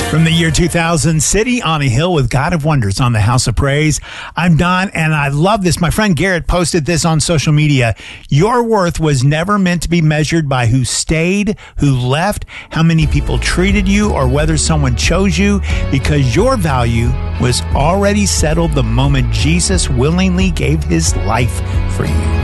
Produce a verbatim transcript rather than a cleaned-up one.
From the year two thousand, City on a Hill with God of Wonders on the House of Praise. I'm Don, and I love this. My friend Garrett posted this on social media. Your worth was never meant to be measured by who stayed, who left, how many people treated you, or whether someone chose you, because your value was already settled the moment Jesus willingly gave his life for you.